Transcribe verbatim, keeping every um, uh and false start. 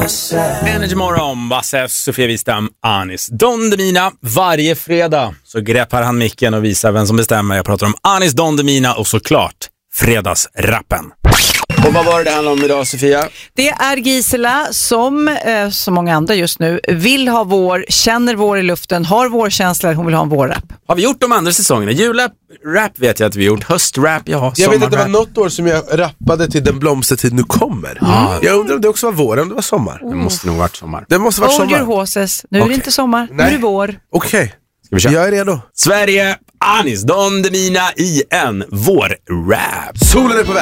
Energy Morgon, Basses, Sofia Wistam, Anis Don Demina. Varje fredag så greppar han micken och visar vem som bestämmer. Jag pratar om Anis Don Demina och såklart fredagsrappen. Och vad var det det handlade om idag, Sofia? Det är Gisela som, eh, som många andra just nu, vill ha vår, känner vår i luften, har vårkänslor, hon vill ha en vårrap. Har vi gjort de andra säsongerna? Julrap vet jag att vi gjort, höstrap, ja, jag vet att det var något år som jag rappade till Den blomstertid nu kommer. Mm. Jag undrar om det också var vår, om det var sommar. Det måste nog varit sommar. Det måste varit Hold sommar. your horses. Nu okay. är det inte sommar, Nej. nu är det vår. Okej, okay. Jag är redo. Sverige, Anis Don Demina i en vårrap. Solen är på väg.